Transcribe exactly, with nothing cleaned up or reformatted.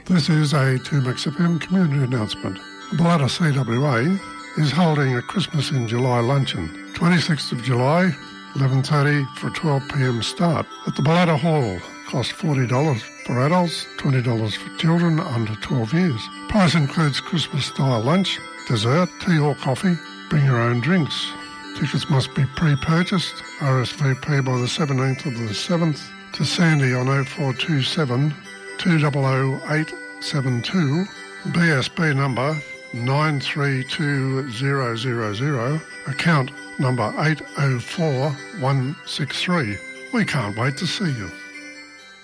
This is a two Mix F M community announcement. The Balata C W A is holding a Christmas in July luncheon, twenty-sixth of July, eleven thirty for a twelve p m start at the Balata Hall. Cost forty dollars for adults, twenty dollars for children under twelve years. Price includes Christmas-style lunch, dessert, tea or coffee. Bring your own drinks. Tickets must be pre-purchased. R S V P by the seventeenth of the seventh. To Sandy on oh four two seven, two zero zero eight seven two. B S B number nine three two zero zero zero. Account number eight oh four one six three. We can't wait to see you.